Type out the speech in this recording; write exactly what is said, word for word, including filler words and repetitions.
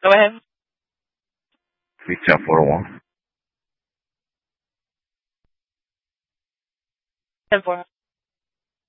Go ahead. Six ten four oh one. ten four.